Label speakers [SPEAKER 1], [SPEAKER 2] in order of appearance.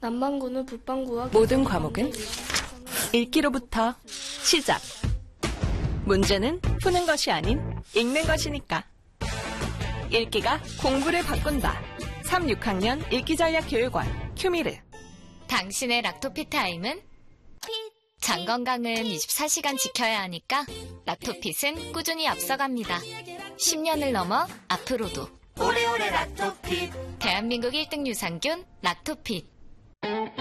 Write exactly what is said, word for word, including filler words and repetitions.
[SPEAKER 1] 남반구는 북반구와
[SPEAKER 2] 모든 과목은 읽기로부터 시작. 문제는 푸는 것이 아닌 읽는 것이니까. 읽기가 공부를 바꾼다. 삼, 육 학년 읽기전략교육원 큐미르.
[SPEAKER 3] 당신의 락토피 타임은? 장 건강은 이십사 시간 지켜야 하니까 락토핏은 꾸준히 앞서갑니다. 십 년을 넘어 앞으로도
[SPEAKER 4] 오래오래 락토핏.
[SPEAKER 3] 대한민국 일 등 유산균 락토핏.